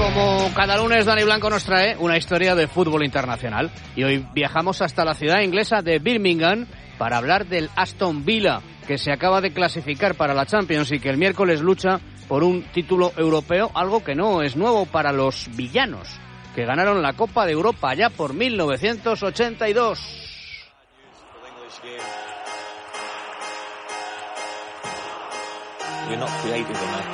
Como cada lunes, Dani Blanco nos trae una historia de fútbol internacional. Y hoy viajamos hasta la ciudad inglesa de Birmingham para hablar del Aston Villa, que se acaba de clasificar para la Champions y que el miércoles lucha por un título europeo, algo que no es nuevo para los villanos, que ganaron la Copa de Europa allá por 1982. We're not creative enough.